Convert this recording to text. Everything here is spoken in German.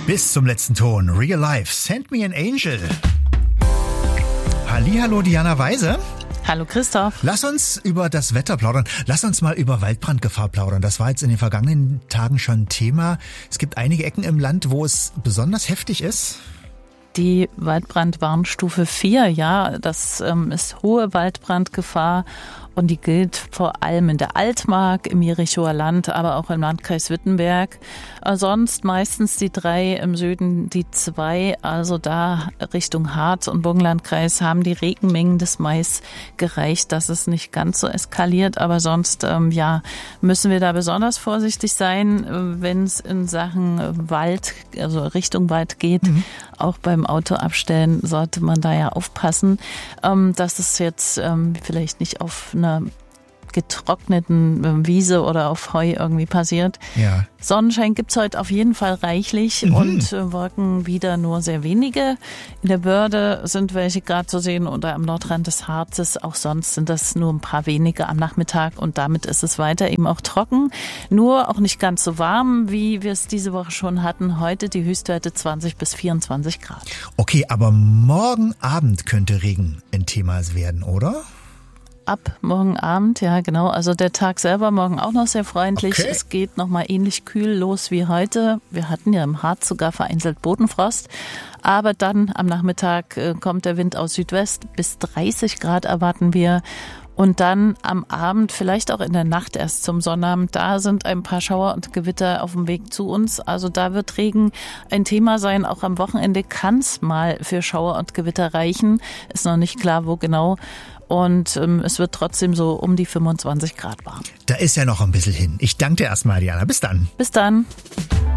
Bis zum letzten Ton. Real Life. Send me an angel. Hallihallo, Diana Weise. Hallo Christoph. Lass uns über das Wetter plaudern. Lass uns mal über Waldbrandgefahr plaudern. Das war jetzt in den vergangenen Tagen schon Thema. Es gibt einige Ecken im Land, wo es besonders heftig ist. Die Waldbrandwarnstufe 4, ja, das ist hohe Waldbrandgefahr und die gilt vor allem in der Altmark, im Jerichower Land, aber auch im Landkreis Wittenberg. Sonst meistens die 3, im Süden die 2, also da Richtung Harz und Burgenlandkreis haben die Regenmengen des Mais gereicht, dass es nicht ganz so eskaliert, aber sonst müssen wir da besonders vorsichtig sein, wenn es in Sachen Wald, also Richtung Wald geht. Auch beim Auto abstellen sollte man da ja aufpassen, dass es jetzt vielleicht nicht auf einer getrockneten Wiese oder auf Heu irgendwie passiert. Ja. Sonnenschein gibt's heute auf jeden Fall reichlich und Wolken wieder nur sehr wenige. In der Börde sind welche gerade zu sehen oder am Nordrand des Harzes. Auch sonst sind das nur ein paar wenige am Nachmittag und damit ist es weiter eben auch trocken. Nur auch nicht ganz so warm, wie wir es diese Woche schon hatten. Heute die Höchstwerte 20 bis 24 Grad. Okay, aber morgen Abend könnte Regen ein Thema werden, oder? Ab morgen Abend, ja genau. Also der Tag selber morgen auch noch sehr freundlich. Okay. Es geht nochmal ähnlich kühl los wie heute. Wir hatten ja im Harz sogar vereinzelt Bodenfrost. Aber dann am Nachmittag kommt der Wind aus Südwest. Bis 30 Grad erwarten wir. Und dann am Abend, vielleicht auch in der Nacht erst zum Sonnabend, da sind ein paar Schauer und Gewitter auf dem Weg zu uns. Also da wird Regen ein Thema sein. Auch am Wochenende kann es mal für Schauer und Gewitter reichen. Ist noch nicht klar, wo genau. Und es wird trotzdem so um die 25 Grad warm. Da ist ja noch ein bisschen hin. Ich danke dir erstmal, Diana. Bis dann. Bis dann.